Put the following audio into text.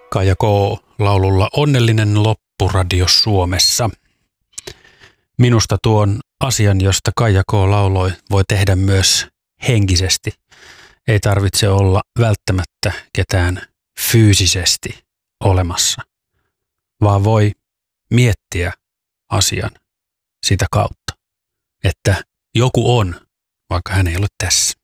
Kaija K. laululla Onnellinen loppu Radio Suomessa. Minusta tuon asian, josta Kaija K. lauloi, voi tehdä myös henkisesti. Ei tarvitse olla välttämättä ketään fyysisesti olemassa, vaan voi miettiä asian sitä kautta, että joku on, vaikka hän ei ole tässä.